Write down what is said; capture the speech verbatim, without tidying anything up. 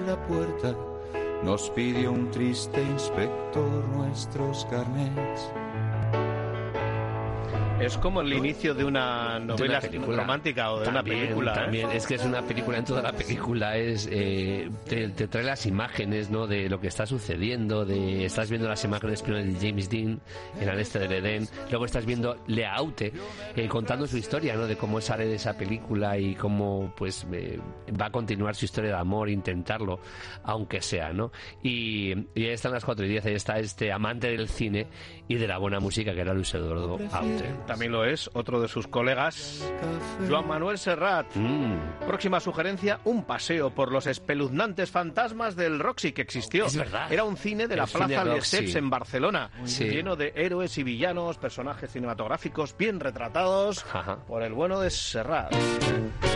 la puerta, nos pidió un triste inspector nuestros carnets. Es como el inicio de una novela de una romántica o de también, una película. También, ¿eh? es que es una película, en toda la película es eh, te, te trae las imágenes, ¿no?, de lo que está sucediendo, de estás viendo las imágenes primero de James Dean en el este del Edén, luego estás viendo Lea Aute eh, contando su historia, ¿no?, de cómo sale de esa película y cómo pues eh, va a continuar su historia de amor, intentarlo, aunque sea, ¿no? Y, y ahí están las cuatro y diez, ahí está este amante del cine y de la buena música que era Luis Eduardo Aute. También lo es otro de sus colegas, Joan Manuel Serrat. Mm. Próxima sugerencia, un paseo por los espeluznantes fantasmas del Roxy que existió. Es verdad. Era un cine de El la cine Plaza Roxy. Lesseps en Barcelona, Sí. lleno de héroes y villanos, personajes cinematográficos bien retratados Ajá. por el bueno de Serrat.